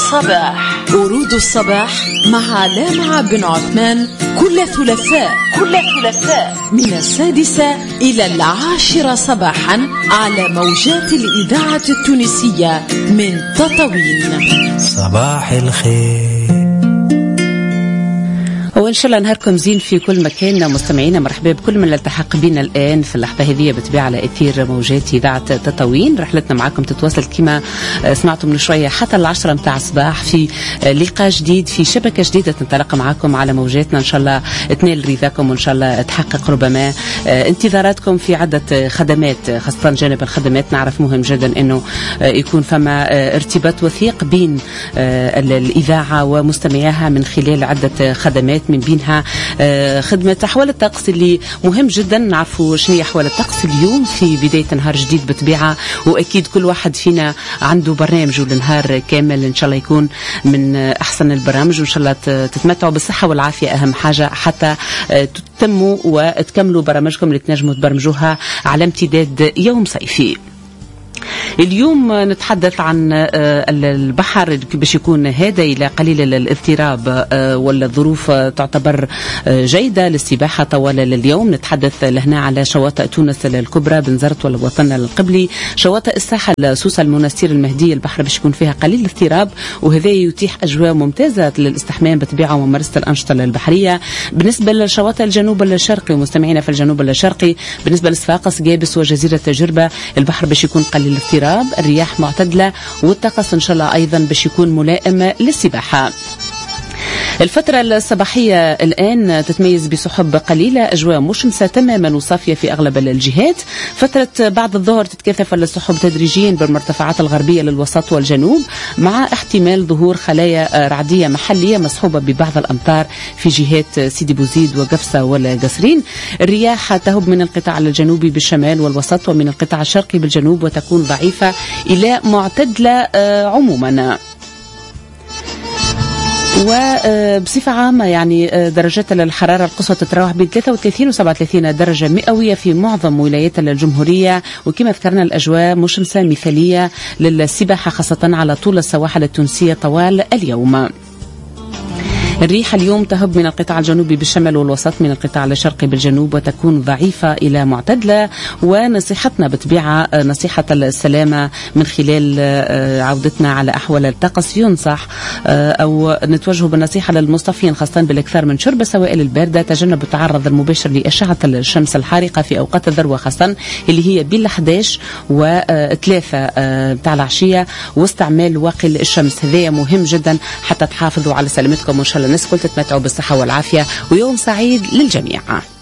الصباح. ورود الصباح مع لامع بن عثمان كل ثلاثاء من 6 إلى 10 صباحا على موجات الإذاعة التونسية من تطاوين. صباح الخير وإن شاء الله نهاركم زين في كل مكان. مستمعينا مرحبا بكل من التحق بنا الآن في اللحظة هذه بتبيع على أثير موجات إذاعة تطاوين. رحلتنا معكم تتواصل كما سمعتم من شوية حتى 10 متاع الصباح في لقاء جديد في شبكة جديدة تنطلق معكم على موجاتنا. إن شاء الله تنال رضاكم وإن شاء الله تحقق ربما انتظاراتكم في عدة خدمات، خاصة جانب الخدمات. نعرف مهم جدا أنه يكون فما ارتباط وثيق بين الإذاعة ومستمعيها من خلال عدة خدمات، من بينها خدمة أحوال الطقس اللي مهم جدا. نعرفوا شنو هي أحوال الطقس اليوم في بداية نهار جديد بطبيعة، وأكيد كل واحد فينا عنده برنامج والنهار كامل إن شاء الله يكون من أحسن البرامج، وإن شاء الله تتمتعوا بالصحة والعافية أهم حاجة حتى تتموا وتكملوا برامجكم اللي تنجموا تبرمجوها على امتداد يوم صيفي. اليوم نتحدث عن البحر باش يكون هادئ إلى قليل الاضطراب، والظروف تعتبر جيدة للسباحة طوال اليوم. نتحدث لهنا على شواطئ تونس الكبرى بنزرت والوطن القبلي، شواطئ الساحل سوسة المنستير المهدي، البحر باش يكون فيها قليل الاضطراب، وهذا يتيح أجواء ممتازة للاستحمام بطبيعة وممارسة الأنشطة البحرية. بالنسبة لشواطئ الجنوب الشرقي ومستمعينا في الجنوب الشرقي، بالنسبة لصفاقس جابس وجزيرة جربة، البحر باش يكون قليل الاضطراب، الرياح معتدلة، والطقس إن شاء الله أيضا باش يكون ملائم للسباحة. الفترة الصباحية الآن تتميز بسحب قليلة، أجواء مشمسة تماما وصافية في أغلب الجهات. فترة بعد الظهر تتكاثف السحب تدريجيا بالمرتفعات الغربية للوسط والجنوب، مع احتمال ظهور خلايا رعدية محلية مصحوبة ببعض الأمطار في جهات سيدي بوزيد وقفصة والقصرين. الرياح تهب من القطاع الجنوبي بالشمال والوسط ومن القطاع الشرقي بالجنوب، وتكون ضعيفة إلى معتدلة عموما. وبصفة عامة يعني درجات الحرارة القصوى تتراوح بين 33 و 37 درجة مئوية في معظم ولايات الجمهورية، وكما ذكرنا الأجواء مشمسة مثالية للسباحة خاصة على طول السواحل التونسية طوال اليوم. الريح اليوم تهب من القطاع الجنوبي بالشمال والوسط، من القطاع الشرقي بالجنوب، وتكون ضعيفة إلى معتدلة. ونصيحتنا بطبيعة نصيحة السلامة من خلال عودتنا على أحوال الطقس، ينصح أو نتوجه بالنصيحة للمصطفين خاصة بالإكثار من شرب السوائل الباردة، تجنب التعرض المباشر لأشعة الشمس الحارقة في أوقات الذروة خاصة اللي هي بين 11 و3 بتاع العشية، واستعمال واقي الشمس. هذا مهم جدا حتى تحافظوا على سلامتكم، وإن شاء الله الناس كل تتمتعوا بالصحة والعافية، ويوم سعيد للجميع.